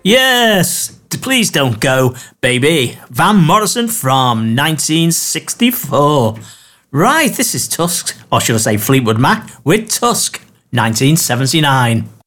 Yes, please don't go, baby. Van Morrison from 1964. Right, this is Tusk, or should I say Fleetwood Mac with Tusk, 1979.